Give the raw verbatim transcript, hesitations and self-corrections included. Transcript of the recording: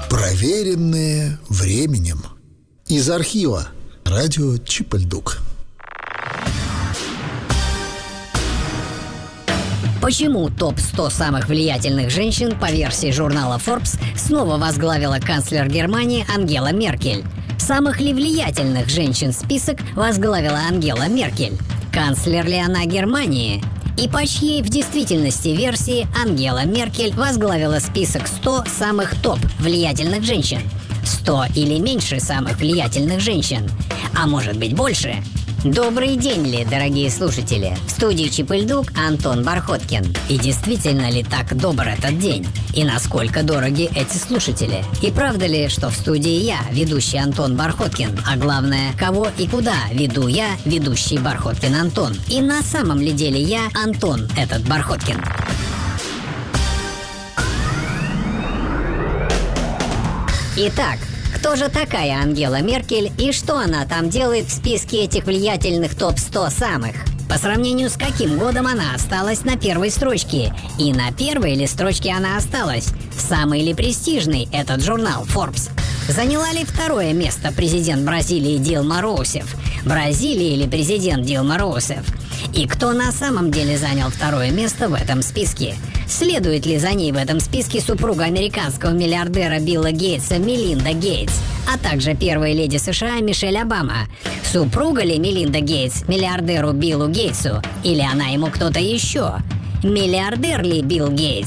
Проверенные временем. Из архива радио Чип-и-Ль-Дук. Почему топ сто самых влиятельных женщин по версии журнала Forbes снова возглавила канцлер Германии Ангела Меркель? Самых ли влиятельных женщин список возглавила Ангела Меркель? Канцлер ли она Германии? И по чьей в действительности версии Ангела Меркель возглавила список сто самых топ влиятельных женщин? сто или меньше самых влиятельных женщин? А может быть больше? Добрый день, ли, дорогие слушатели! В студии Чип-и-Ль-Дук Антон Бархоткин. И действительно ли так добр этот день? И насколько дороги эти слушатели? И правда ли, что в студии я, ведущий Антон Бархоткин, а главное, кого и куда веду я, ведущий Бархоткин Антон? И на самом ли деле я Антон, этот Бархоткин? Итак, кто же такая Ангела Меркель и что она там делает в списке этих влиятельных топ сто самых? По сравнению с каким годом она осталась на первой строчке? И на первой ли строчке она осталась? Самый ли престижный этот журнал Forbes? Заняла ли второе место президент Бразилии Дилма Роусеф? Бразилия или президент Дилма Роусеф? И кто на самом деле занял второе место в этом списке? Следует ли за ней в этом списке супруга американского миллиардера Билла Гейтса Мелинда Гейтс, а также первая леди США Мишель Обама? Супруга ли Мелинда Гейтс миллиардеру Биллу Гейтсу, или она ему кто-то еще? Миллиардер ли Билл Гейтс?